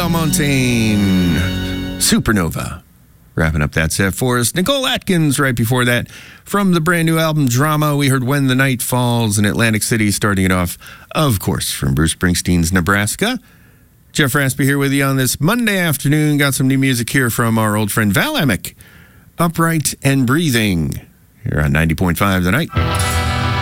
Belmonte, Supernova. Wrapping up that set for us. Nicole Atkins right before that. From the brand new album Drama, we heard When the Night Falls in Atlantic City, starting it off, of course, from Bruce Springsteen's Nebraska. Jeff Raspy here with you on this Monday afternoon. Got some new music here from our old friend Val Emick. Upright and Breathing here on 90.5 The Night.